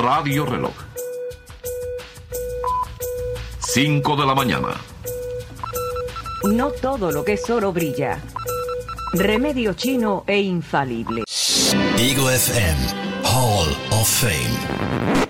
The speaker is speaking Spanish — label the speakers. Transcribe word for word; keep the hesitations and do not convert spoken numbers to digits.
Speaker 1: Radio Reloj. cinco de la mañana.
Speaker 2: No todo lo que es oro brilla. Remedio chino e infalible.
Speaker 3: Ego F M, Hall of Fame.